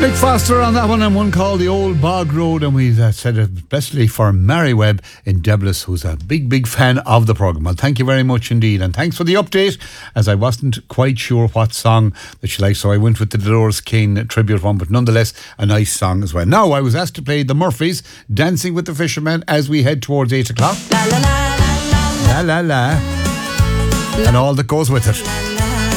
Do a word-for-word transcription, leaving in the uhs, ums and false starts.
Nick Foster on that one, and one called The Old Bog Road, and we uh, said it especially for Mary Webb in Deblis, who's a big, big fan of the programme. Well, thank you very much indeed, and thanks for the update, as I wasn't quite sure what song that she liked, so I went with the Dolores King tribute one, but nonetheless a nice song as well. Now, I was asked to play the Murphys, Dancing with the Fishermen, as we head towards eight o'clock. La la la, la, la, la, and all that goes with it.